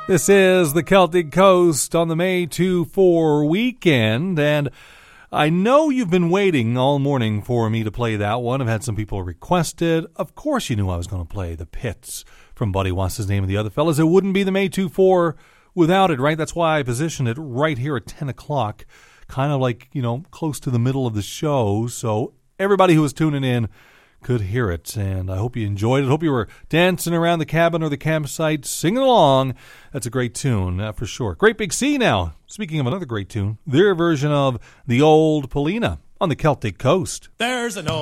This is the Celtic Coast on the May 2-4 weekend, and I know you've been waiting all morning for me to play that one. I've had some people request it. Of course you knew I was going to play The Pits from Buddy Wants His Name and the Other Fellas. It wouldn't be the May 2-4 without it, right? That's why I positioned it right here at 10 o'clock, kind of like, close to the middle of the show, so everybody who was tuning in could hear it, and I hope you enjoyed it. Hope you were dancing around the cabin or the campsite, singing along. That's a great tune, for sure. Great Big Sea now. Speaking of another great tune, their version of The Old Polina on the Celtic Coast. There's an